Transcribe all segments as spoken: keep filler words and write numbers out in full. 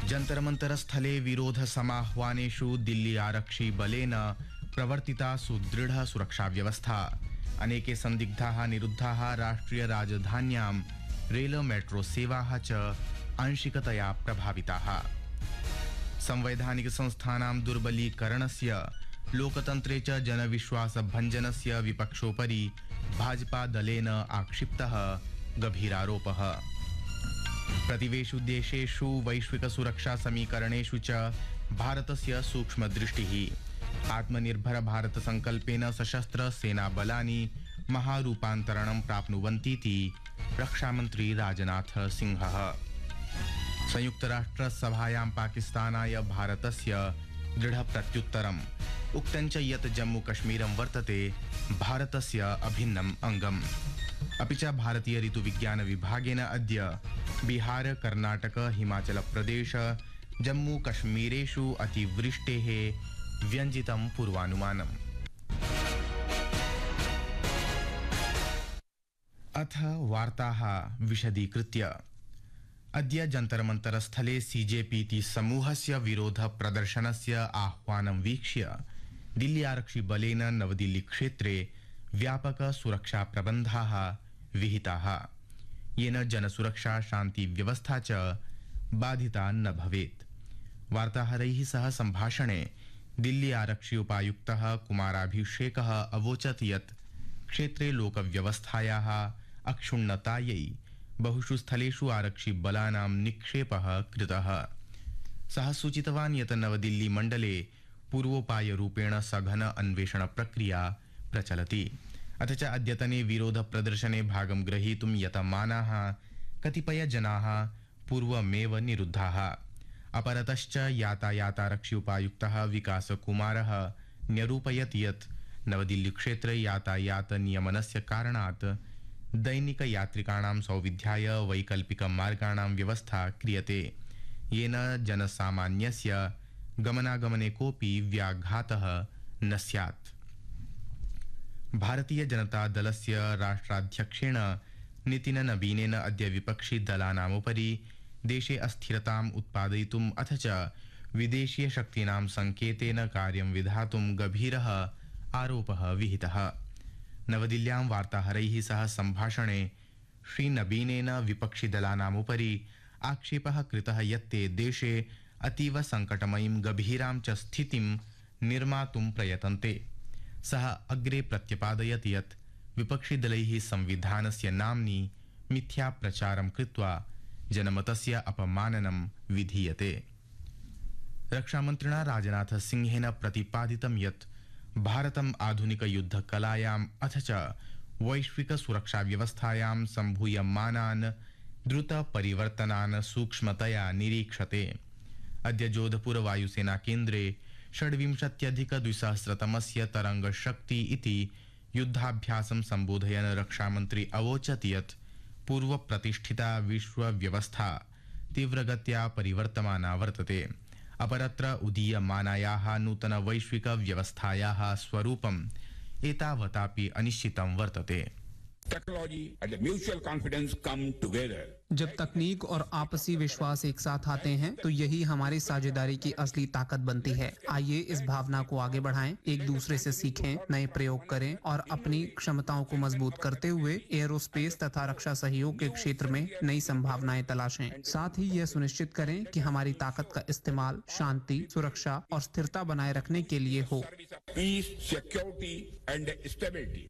जन्तरमन्तरस्थले विरोधसमाह्वानेषु दिल्ली आरक्षि बलेन प्रवर्तिता सुदृढ सुरक्षा व्यवस्था। अनेके संदिग्धाः निरुद्धाः। राष्ट्रिय राजधान्यां रेल मेट्रो सेवाः च आंशिकतया प्रभाविताः। संवैधानिक संस्थानां दुर्बलीकरणस्य लोकतन्त्रे च जनविश्वासभञ्जनस्य विपक्षोपरि भाजपा दलेन आक्षिप्तः गभीरारोपः। प्रतिवेशु देशेषु वैश्विक सुरक्षा समीकरणेषु च भारतस्य सूक्ष्मदृष्टिः। आत्मनिर्भर भारत संकल्पेन सशस्त्र सेनाबलानि महारूपान्तरणं प्राप्नुवन्तीति रक्षामन्त्री राजनाथ सिंहः। संयुक्तराष्ट्रसभायां पाकिस्तानाय भारतस्य दृढप्रत्युत्तरम्। उक्तं च यत् जम्मूकश्मीरं वर्तते भारतस्य अभिन्नम् अङ्गम्। अपि च भारतीय ऋतुविज्ञान विभागेन अद्य बिहार, कर्णाटक, हिमाचल प्रदेश, जम्मू कश्मीरेषु अतिवृष्टेः व्यञ्जितं पूर्वानुमानम्। अथ वार्ताः विशदीकृत्य। अद्य जन्तरमन्तरस्थले सीजेपीति समूहस्य विरोध प्रदर्शनस्य आह्वानं वीक्ष्य दिल्ली आरक्षि बलेन नवदिल्ली क्षेत्रे व्यापक सुरक्षा प्रबन्धाः विहिताः, येन जनसुरक्षा शान्ति व्यवस्था च बाधिता न भवेत्। वार्ताहरैः सह सम्भाषणे दिल्ली आरक्षि उपायुक्तः कुमाराभिषेकः अवोचत् यत् क्षेत्रे लोकव्यवस्थायाः अक्षुण्णतायै बहुषु स्थलेषु आरक्षि बलानां निक्षेपः कृतः। सः सूचितवान् यत् नवदिल्ली मण्डले पूर्वोपायरूपेण सघन अन्वेषण प्रक्रिया प्रचलति। अथ च अद्यतने विरोध प्रदर्शने भागं ग्रहीतुं यतमानाः कतिपय जनाः पूर्वमेव निरुद्धाः। अपरतश्च यातायातारक्षि उपायुक्तः विकासकुमारः न्यरूपयत् यत् नवदिल्ली क्षेत्रे यातायात नियमनस्य कारणात् दैनिक यात्रिकाणां सौविध्याय वैकल्पिक मार्गाणां व्यवस्था क्रियते, येन जनसामान्यस्य गमनागमने कोऽपि व्याघातः न स्यात्। भारतीय जनता दलस्य राष्ट्राध्यक्षेण नितिन नवीनेन अद्य विपक्षी दलानामुपरि देशे अस्थिरताम् उत्पादयितुम् अथ च विदेशीय शक्तीनां संकेतेन कार्यं विधातुं गभीरः आरोपः विहितः। नवदिल्ल्यां वार्ताहरैः सह सम्भाषणे श्रीनवीनेन विपक्षी दलानामुपरि आक्षेपः कृतः यत् ते देशे अतीव संकटमयीं गभीरां च स्थितिं निर्मातुं प्रयतन्ते। सः अग्रे प्रत्यपादयत् यत् विपक्षिदलैः संविधानस्य नाम्नि मिथ्या प्रचारं कृत्वा जनमतस्य अपमाननं विधीयते। रक्षामन्त्रिणा राजनाथ सिंहेन प्रतिपादितं यत् भारतम् आधुनिक युद्धकलायाम् अथ च वैश्विक सुरक्षा व्यवस्थायां सम्भूयमानान् द्रुत परिवर्तनान् सूक्ष्मतया निरीक्षते। अद्य जोधपुर वायुसेना केन्द्रे षड्विंशत्यधिक द्विसहस्रतमस्य तरंग शक्ति इति युद्धाभ्यासं सम्बोधयन् रक्षामन्त्री अवोचत् यत् पूर्व प्रतिष्ठिता विश्व व्यवस्था तीव्रगत्या परिवर्तमाना वर्तते। अपरत्र उदीयमानायाः नूतन वैश्विक व्यवस्थायाः स्वरूपम् एतावतापि अनिश्चितं वर्तते। Technology and mutual confidence come together. जब तकनीक और आपसी विश्वास एक साथ आते हैं तो यही हमारी साझेदारी की असली ताकत बनती है। आइए इस भावना को आगे बढ़ाएं, एक दूसरे से सीखें, नए प्रयोग करें और अपनी क्षमताओं को मजबूत करते हुए एयरोस्पेस तथा रक्षा सहयोग के क्षेत्र में नई संभावनाएं तलाशें। साथ ही यह सुनिश्चित करें कि हमारी ताकत का इस्तेमाल शांति, सुरक्षा और स्थिरता बनाए रखने के लिए हो। Peace, security and stability.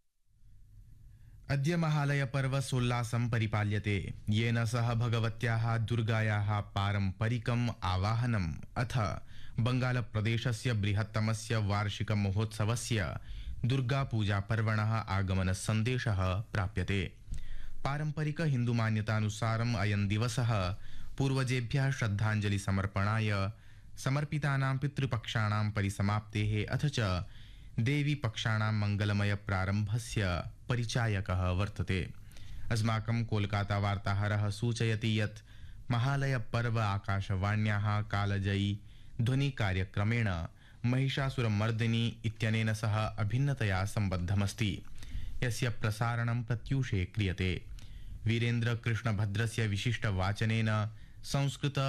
अद्य महालय पर्व सोल्लासं परिपाल्यते, येन सह भगवत्याः दुर्गायाः पारम्परिकम् आवाहनम् अथ बंगालप्रदेशस्य बृहत्तमस्य वार्षिक महोत्सवस्य दुर्गा पूजा पर्वणः आगमन सन्देशः प्राप्यते। पारम्परिक हिन्दू मान्यतानुसारम् अयं दिवसः पूर्वजेभ्यः श्रद्धाञ्जलि समर्पणाय, समर्पितानां पितृपक्षाणां परिसमाप्तेः अथ च देवी पक्षाणां मंगलमय प्रारंभस्य परिचायकः वर्तते। अस्माकं कोलकाता वार्ताहरः सूचयति यत् महालय पर्व आकाशवाण्याः कालजयी ध्वनि कार्यक्रमेण महिषासुरमर्दिनी इत्यनेन सह अभिन्नतया सम्बद्धमस्ति, यस्य प्रसारणं प्रत्यूषे क्रियते। वीरेन्द्र कृष्णभद्रस्य विशिष्ट वाचनेन संस्कृत